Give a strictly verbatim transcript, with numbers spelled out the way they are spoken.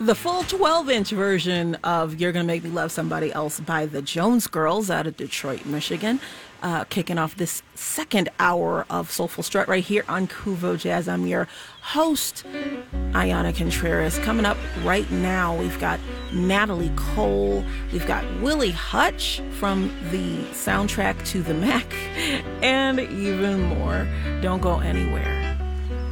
The full twelve-inch version of You're Gonna Make Me Love Somebody Else by the Jones Girls out of Detroit, Michigan. Uh, kicking off this second hour of Soulful Strut right here on Kuvo Jazz. I'm your host, Ayana Contreras. Coming up right now, we've got Natalie Cole. We've got Willie Hutch from the soundtrack to The Mac, and even more. Don't go anywhere.